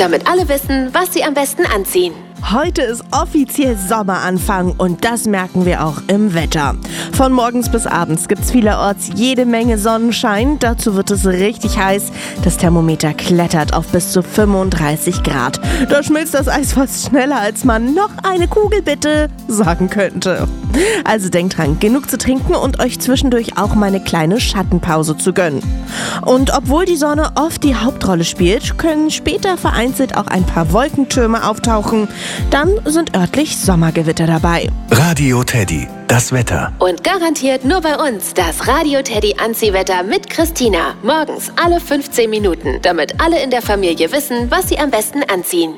damit alle wissen, was sie am besten anziehen. Heute ist offiziell Sommeranfang und das merken wir auch im Wetter. Von morgens bis abends gibt's vielerorts jede Menge Sonnenschein. Dazu wird es richtig heiß. Das Thermometer klettert auf bis zu 35 Grad. Da schmilzt das Eis fast schneller, als man noch eine Kugel bitte sagen könnte. Also denkt dran, genug zu trinken und euch zwischendurch auch mal eine kleine Schattenpause zu gönnen. Und obwohl die Sonne oft die Hauptrolle spielt, können später vereinzelt auch ein paar Wolkentürme auftauchen. Dann sind örtlich Sommergewitter dabei. Radio Teddy, das Wetter. Und garantiert nur bei uns das Radio Teddy Anziehwetter mit Christina. Morgens alle 15 Minuten, damit alle in der Familie wissen, was sie am besten anziehen.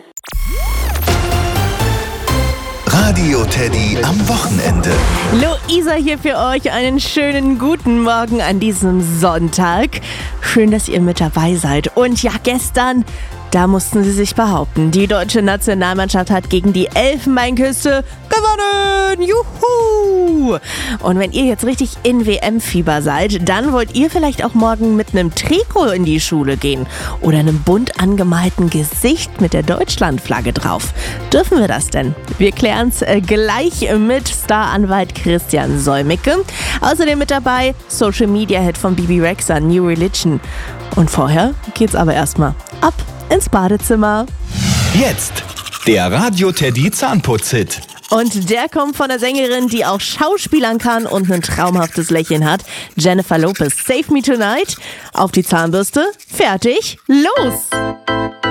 Radio Teddy am Wochenende. Luisa hier für euch. Einen schönen guten Morgen an diesem Sonntag. Schön, dass ihr mit dabei seid. Und ja, gestern, da mussten sie sich behaupten. Die deutsche Nationalmannschaft hat gegen die Elfenbeinküste gewonnen. Juhu! Und wenn ihr jetzt richtig in WM-Fieber seid, dann wollt ihr vielleicht auch morgen mit einem Trikot in die Schule gehen oder einem bunt angemalten Gesicht mit der Deutschlandflagge drauf. Dürfen wir das denn? Wir klären es gleich mit Staranwalt Christian Solmecke. Außerdem mit dabei Social Media Hit von Bibi Rexha, New Religion. Und vorher geht's aber erstmal ab ins Badezimmer. Jetzt der Radio Teddy Zahnputz-Hit. Und der kommt von der Sängerin, die auch schauspielern kann und ein traumhaftes Lächeln hat. Jennifer Lopez, Save Me Tonight. Auf die Zahnbürste. Fertig. Los!